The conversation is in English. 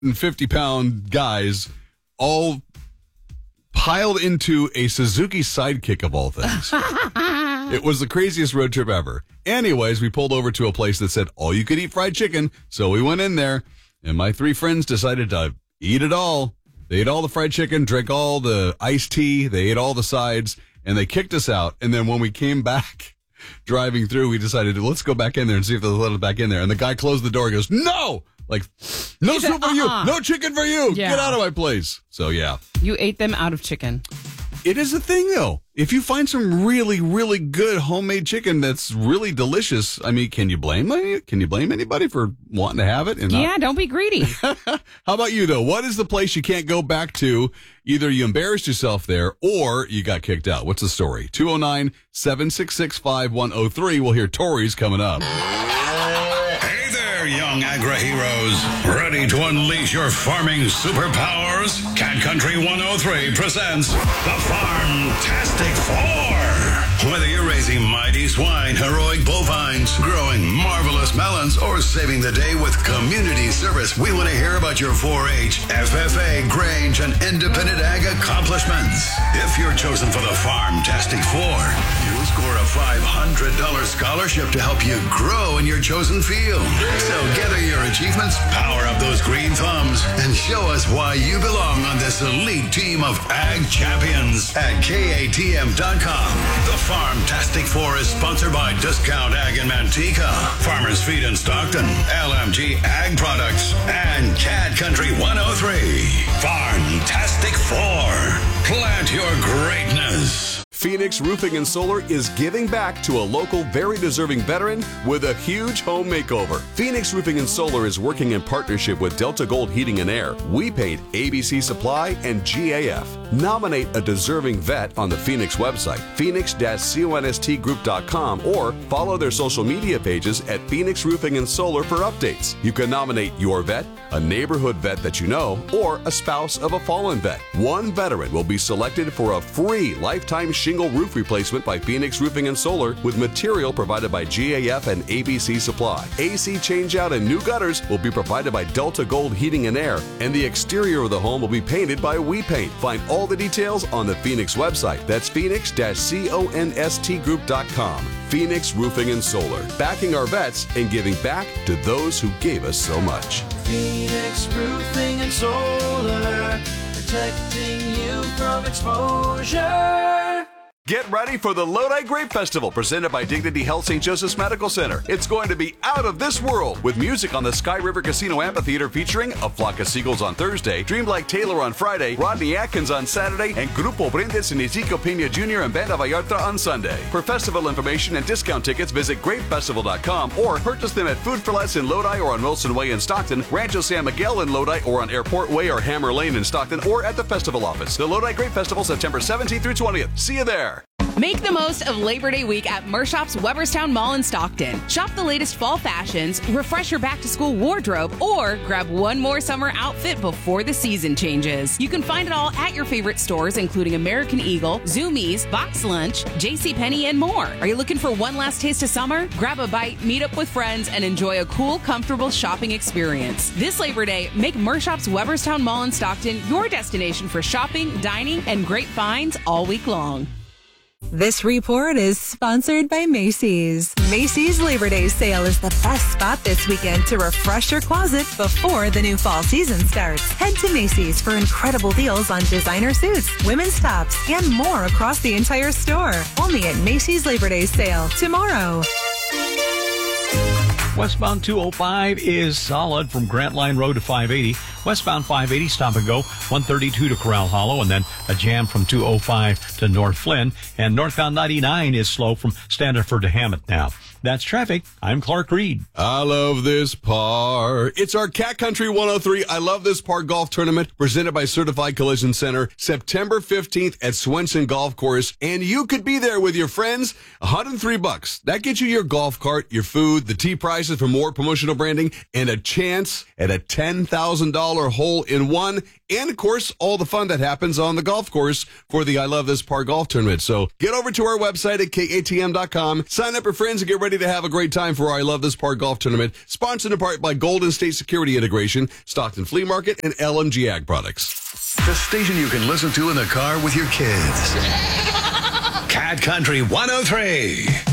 150-pound guys all piled into a Suzuki Sidekick of all things. It was the craziest road trip ever. Anyways, we pulled over to a place that said all you could eat fried chicken. So we went in there, and my three friends decided to eat it all. They ate all the fried chicken, drank all the iced tea, they ate all the sides, and they kicked us out. And then when we came back driving through, we decided, let's go back in there and see if they'll let us back in there. And the guy closed the door and goes, no! Like, no soup for you, no chicken for you. Yeah. Get out of my place. So, yeah. You ate them out of chicken. It is a thing, though. If you find some really, really good homemade chicken that's really delicious, I mean, can you blame anybody for wanting to have it? Yeah, don't be greedy. How about you, though? What is the place you can't go back to? Either you embarrassed yourself there or you got kicked out. What's the story? 209-766-5103. We'll hear Tori's coming up. Young agri-heroes, ready to unleash your farming superpowers? Cat Country 103 presents the Farmtastic Four. Whether you're raising mighty swine, heroic bovines, growing marvelous melons, or saving the day with community service, we want to hear about your 4-H, FFA, Grange, and independent ag accomplishments. If you're chosen for the Farmtastic Four, you'll score a $500 scholarship to help you grow in your chosen field. So gather your achievements, power up those green thumbs, and show us why you belong on this elite team of ag champions at KATM.com. The Farmtastic Four is sponsored by Discount Ag in Manteca, Farmers Feed in Stockton, LMG Ag Products, and Cat Country 103. Farmtastic Four. Plant your greatness. Phoenix Roofing and Solar is giving back to a local, very deserving veteran with a huge home makeover. Phoenix Roofing and Solar is working in partnership with Delta Gold Heating and Air, We Paint, ABC Supply, and GAF. Nominate a deserving vet on the Phoenix website, phoenix-constgroup.com, or follow their social media pages at Phoenix Roofing and Solar for updates. You can nominate your vet, a neighborhood vet that you know, or a spouse of a fallen vet. One veteran will be selected for a free lifetime shingle roof replacement by Phoenix Roofing and Solar with material provided by GAF and ABC Supply. AC changeout and new gutters will be provided by Delta Gold Heating and Air, and the exterior of the home will be painted by We Paint. Find all the details on the Phoenix website. That's phoenix-constgroup.com. Phoenix Roofing and Solar, backing our vets and giving back to those who gave us so much. Phoenix Roofing and Solar, protecting you from exposure. Get ready for the Lodi Grape Festival presented by Dignity Health St. Joseph's Medical Center. It's going to be out of this world with music on the Sky River Casino Amphitheater featuring A Flock of Seagulls on Thursday, Dreamlike Taylor on Friday, Rodney Atkins on Saturday, and Grupo Brindis and Ezekiel Pena Jr. and Banda Vallarta on Sunday. For festival information and discount tickets, visit grapefestival.com or purchase them at Food for Less in Lodi or on Wilson Way in Stockton, Rancho San Miguel in Lodi or on Airport Way or Hammer Lane in Stockton or at the festival office. The Lodi Grape Festival, September 17th through 20th. See you there. Make the most of Labor Day week at Mershop's Weberstown Mall in Stockton. Shop the latest fall fashions, refresh your back-to-school wardrobe, or grab one more summer outfit before the season changes. You can find it all at your favorite stores, including American Eagle, Zoomies, Box Lunch, JCPenney, and more. Are you looking for one last taste of summer? Grab a bite, meet up with friends, and enjoy a cool, comfortable shopping experience. This Labor Day, make Mershop's Weberstown Mall in Stockton your destination for shopping, dining, and great finds all week long. This report is sponsored by Macy's. Macy's Labor Day sale is the best spot this weekend to refresh your closet before the new fall season starts. Head to Macy's for incredible deals on designer suits, women's tops, and more across the entire store. Only at Macy's Labor Day sale tomorrow. Westbound 205 is solid from Grant Line Road to 580. Westbound 580, stop and go, 132 to Corral Hollow, and then a jam from 205 to North Flynn. And northbound 99 is slow from Standiford to Hammett now. That's traffic. I'm Clark Reed. I love this par. It's our Cat Country 103 I Love This Par Golf Tournament presented by Certified Collision Center, September 15th at Swenson Golf Course. And you could be there with your friends. $103. That gets you your golf cart, your food, the tee prices for more promotional branding, and a chance at a $10,000 hole in one. And, of course, all the fun that happens on the golf course for the I Love This Par Golf Tournament. So get over to our website at KATM.com, sign up your friends, and get ready ready to have a great time for our I Love This Park Golf Tournament, sponsored in part by Golden State Security Integration, Stockton Flea Market, and LMG Ag Products. The station you can listen to in the car with your kids. Cat Country 103.